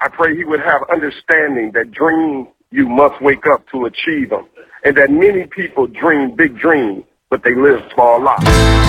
I pray he would have understanding that dreams you must wake up to achieve them, and that many people dream big dreams, but they live small lives.